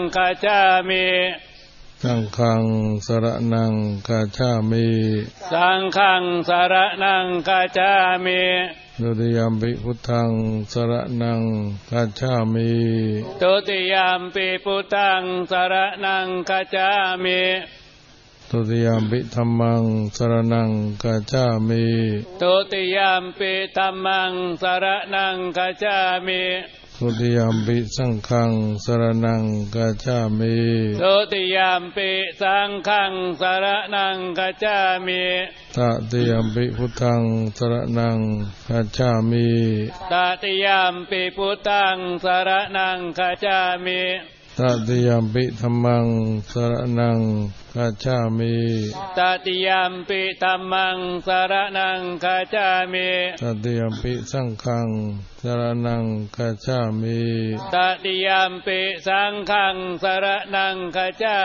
คัจฉามิสังฆังสรณังคัจฉามิสังฆังสรณังคัจฉามิทุติยัมปิพุทธังสรณังคัจฉามิทุติยัมปิพุทธังสรณังคัจฉามิทุติยัมปิธัมมังสรณังคัจฉามิทุติยัมปิธัมมังสรณังคัจฉามิทุติยัมปิสังฆังสรณังคัจฉามิทุติยัมปิสังฆังสรณังคัจฉามิตติยัมปิพุทธังสรณังคัจฉามิตติยัมปิพุทธังสรณังคัจฉามิตติยัมปิธัมมังสรณังคัจฉามิตติยัมปิธัมมังสรณังคัจฉามิตติยัมปิสังฆังสรณังคัจฉามิตติยัมปิสังฆังสรณังคัจฉา